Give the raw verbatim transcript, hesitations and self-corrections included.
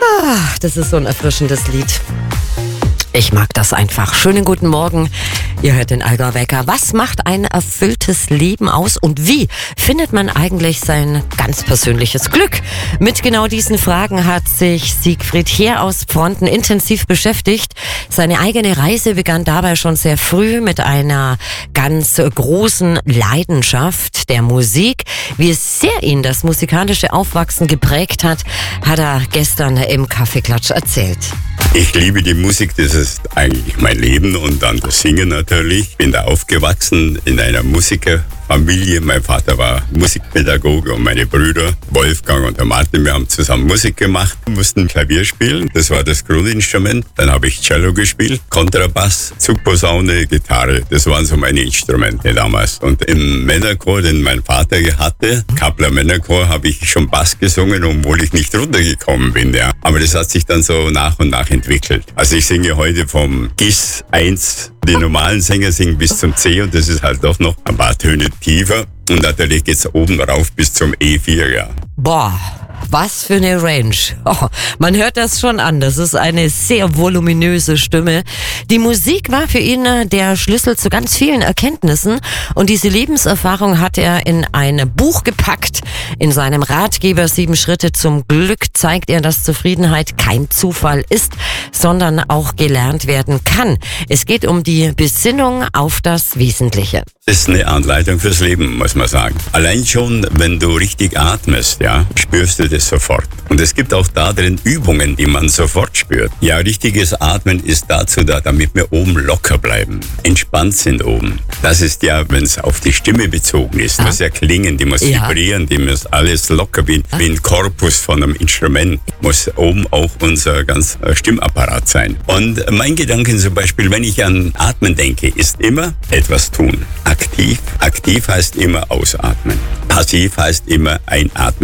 Ah, das ist so ein erfrischendes Lied. Ich mag das einfach. Schönen guten Morgen. Ihr hört den Allgäu Wecker. Was macht ein erfülltes Leben aus und wie findet man eigentlich sein ganz persönliches Glück? Mit genau diesen Fragen hat sich Siegfried Heer aus Pfronten intensiv beschäftigt. Seine eigene Reise begann dabei schon sehr früh mit einer ganz großen Leidenschaft der Musik. Wie sehr ihn das musikalische Aufwachsen geprägt hat, hat er gestern im Kaffeeklatsch erzählt. Ich liebe die Musik, das ist eigentlich mein Leben und dann das Singen natürlich. Bin da aufgewachsen in einer Musikerfamilie. Mein Vater war Musikpädagoge und meine Brüder Wolfgang und der Martin, wir haben zusammen Musik gemacht, mussten Klavier spielen. Das war das Grundinstrument. Dann habe ich Cello gespielt, Kontrabass, Zugposaune, Gitarre. Das waren so meine Instrumente damals. Und im Männerchor, den mein Vater hatte, Kappler Männerchor, habe ich schon Bass gesungen, obwohl ich nicht runtergekommen bin. Ja. Aber das hat sich dann so nach und nach entwickelt. Also ich singe heute vom Gis eins, die normalen Sänger singen bis zum C und das ist halt doch noch ein paar Töne tiefer. Und natürlich geht's oben rauf bis zum E vier, ja. Boah. Was für eine Range. Oh, man hört das schon an. Das ist eine sehr voluminöse Stimme. Die Musik war für ihn der Schlüssel zu ganz vielen Erkenntnissen. Und diese Lebenserfahrung hat er in ein Buch gepackt. In seinem Ratgeber Sieben Schritte zum Glück zeigt er, dass Zufriedenheit kein Zufall ist, sondern auch gelernt werden kann. Es geht um die Besinnung auf das Wesentliche. Das ist eine Anleitung fürs Leben, muss man sagen. Allein schon, wenn du richtig atmest, ja, spürst du das sofort. Und es gibt auch da drin Übungen, die man sofort spürt. Ja, richtiges Atmen ist dazu da, damit wir oben locker bleiben, entspannt sind oben. Das ist ja, wenn es auf die Stimme bezogen ist, muss ja klingen, die muss Ja. vibrieren, die muss alles locker, wie, wie ein Korpus von einem Instrument, muss oben auch unser ganz äh, Stimmapparat sein. Und mein Gedanke zum Beispiel, wenn ich an Atmen denke, ist immer etwas tun. Aktiv. Aktiv heißt immer ausatmen. Passiv heißt immer einatmen.